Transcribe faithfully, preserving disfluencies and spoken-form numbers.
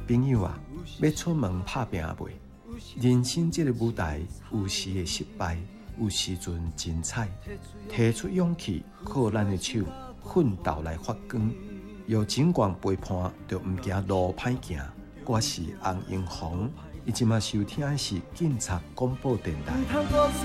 朋友啊，要出门拍拼未？人生这个舞台，有时会失败，有时阵精彩。提出勇气，靠咱的手奋斗来发光。有尽管背叛，就唔惊路歹行。我是洪英红，伊即马收听的是警察广播电台。